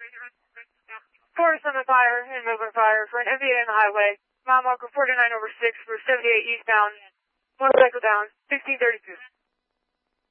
Forest on the fire and moving fire for an MVA on the highway. Mile marker 49/6 for 78 eastbound. Motorcycle down, 1632.